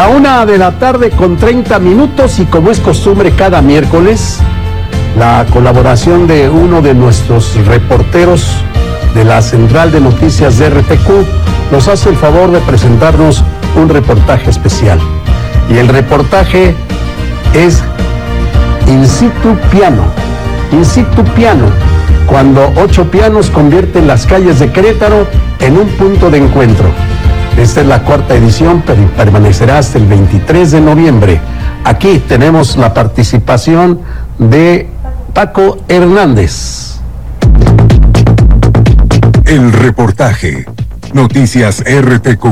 La 1:30 p.m, y como es costumbre cada miércoles, la colaboración de uno de nuestros reporteros de la Central de Noticias de RTQ nos hace el favor de presentarnos un reportaje especial. Y el reportaje es In situ piano. In situ piano, cuando 8 pianos convierten las calles de Querétaro en un punto de encuentro. Esta es la 4ª edición, pero permanecerá hasta el 23 de noviembre. Aquí tenemos la participación de Paco Hernández. El reportaje. Noticias RTQ.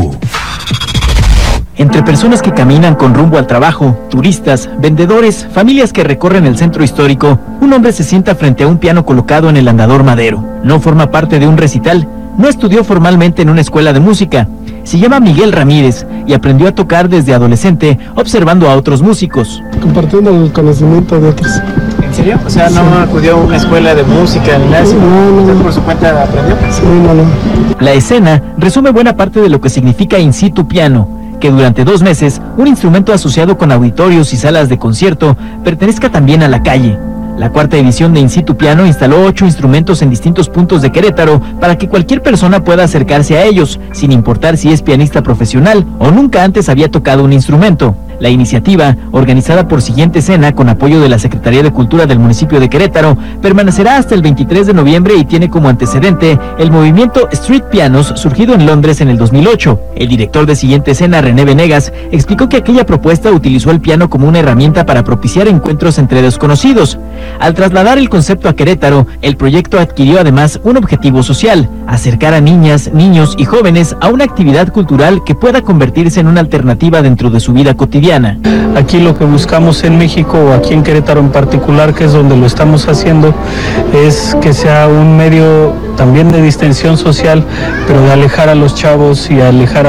Entre personas que caminan con rumbo al trabajo, turistas, vendedores, familias que recorren el centro histórico, un hombre se sienta frente a un piano colocado en el Andador Madero. No forma parte de un recital, no estudió formalmente en una escuela de música. Se llama Miguel Ramírez y aprendió a tocar desde adolescente observando a otros músicos. Compartiendo el conocimiento de otros. ¿En serio? O sea, ¿no acudió a una escuela de música ni nada? No. ¿Por su cuenta aprendió? Sí, no. La escena resume buena parte de lo que significa In situ piano, que durante 2 meses, un instrumento asociado con auditorios y salas de concierto pertenezca también a la calle. La 4ª edición de In situ piano instaló 8 instrumentos en distintos puntos de Querétaro para que cualquier persona pueda acercarse a ellos, sin importar si es pianista profesional o nunca antes había tocado un instrumento. La iniciativa, organizada por Siguiente Escena con apoyo de la Secretaría de Cultura del municipio de Querétaro, permanecerá hasta el 23 de noviembre y tiene como antecedente el movimiento Street Pianos surgido en Londres en el 2008. El director de Siguiente Escena, René Venegas, explicó que aquella propuesta utilizó el piano como una herramienta para propiciar encuentros entre desconocidos. Al trasladar el concepto a Querétaro, el proyecto adquirió además un objetivo social: acercar a niñas, niños y jóvenes a una actividad cultural que pueda convertirse en una alternativa dentro de su vida cotidiana. Aquí lo que buscamos en México, o aquí en Querétaro en particular, que es donde lo estamos haciendo, es que sea un medio también de distensión social, pero de alejar a los chavos y alejar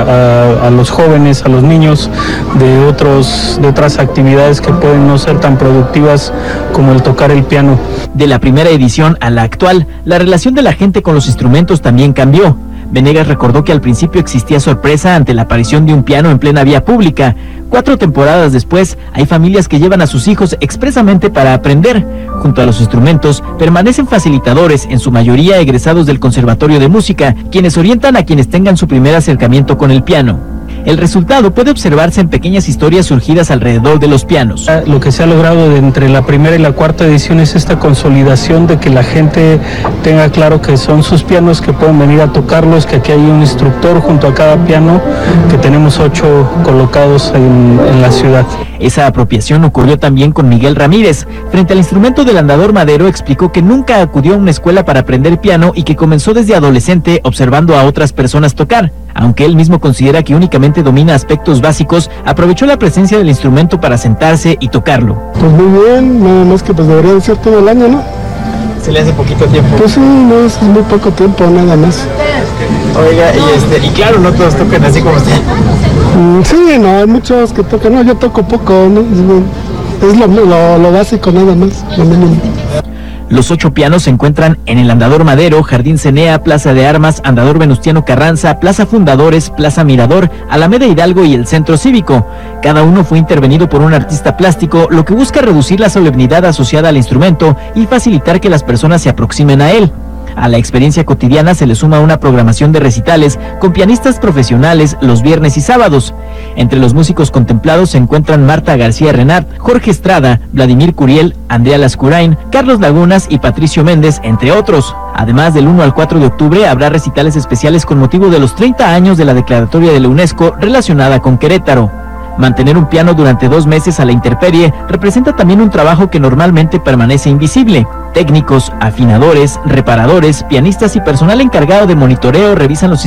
a los jóvenes, a los niños de otras actividades que pueden no ser tan productivas como el tocar el piano. De la primera edición a la actual, la relación de la gente con los instrumentos también cambió. Venegas recordó que al principio existía sorpresa ante la aparición de un piano en plena vía pública. 4 temporadas después, hay familias que llevan a sus hijos expresamente para aprender. Junto a los instrumentos, permanecen facilitadores, en su mayoría egresados del Conservatorio de Música, quienes orientan a quienes tengan su primer acercamiento con el piano. El resultado puede observarse en pequeñas historias surgidas alrededor de los pianos. Lo que se ha logrado entre la primera y la 4ª edición es esta consolidación de que la gente tenga claro que son sus pianos, que pueden venir a tocarlos, que aquí hay un instructor junto a cada piano, que tenemos 8 colocados en la ciudad. Esa apropiación ocurrió también con Miguel Ramírez. Frente al instrumento del Andador Madero, explicó que nunca acudió a una escuela para aprender piano y que comenzó desde adolescente observando a otras personas tocar. Aunque él mismo considera que únicamente domina aspectos básicos, aprovechó la presencia del instrumento para sentarse y tocarlo. Pues muy bien, nada más que pues debería de ser todo el año, ¿no? ¿Se le hace poquito tiempo? Pues sí, no, es muy poco tiempo, nada más. Oiga, y claro, no todos tocan así como usted. Sí, no, hay muchos que tocan, no, yo toco poco, ¿no? Es lo básico nada más, lo mínimo. Los 8 pianos se encuentran en el Andador Madero, Jardín Cenea, Plaza de Armas, Andador Venustiano Carranza, Plaza Fundadores, Plaza Mirador, Alameda Hidalgo y el Centro Cívico. Cada uno fue intervenido por un artista plástico, lo que busca reducir la solemnidad asociada al instrumento y facilitar que las personas se aproximen a él. A la experiencia cotidiana se le suma una programación de recitales con pianistas profesionales los viernes y sábados. Entre los músicos contemplados se encuentran Marta García Renart, Jorge Estrada, Vladimir Curiel, Andrea Lascurain, Carlos Lagunas y Patricio Méndez, entre otros. Además, del 1 al 4 de octubre habrá recitales especiales con motivo de los 30 años de la declaratoria de la UNESCO relacionada con Querétaro. Mantener un piano durante 2 meses a la intemperie representa también un trabajo que normalmente permanece invisible. Técnicos, afinadores, reparadores, pianistas y personal encargado de monitoreo revisan los